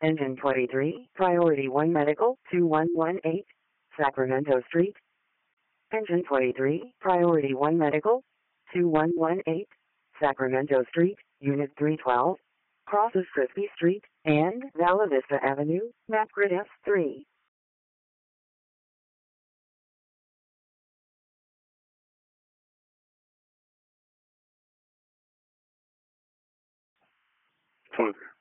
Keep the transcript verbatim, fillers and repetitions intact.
Engine twenty-three, Priority one Medical, two one one eight, Sacramento Street. Engine twenty-three, Priority one Medical, two one one eight, Sacramento Street, Unit three twelve, crosses Crispy Street, and Vala Vista Avenue, map grid F three. Father.